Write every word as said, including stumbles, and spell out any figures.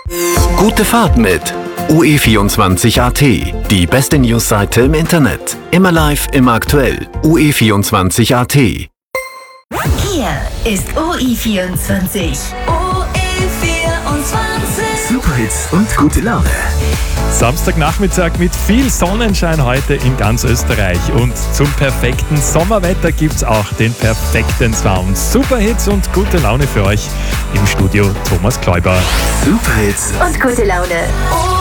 Gute Fahrt mit U E vierundzwanzig Punkt A T. Die beste Newsseite im Internet. Immer live, immer aktuell. U E vierundzwanzig Punkt A T. Hier ist U E vierundzwanzig. U E vierundzwanzig. Superhits und gute Laune. Samstagnachmittag mit viel Sonnenschein heute in ganz Österreich. Und zum perfekten Sommerwetter gibt's auch den perfekten Sound. Superhits und gute Laune für euch. Im Studio Thomas Kläuber. Superhits Und gute Laune.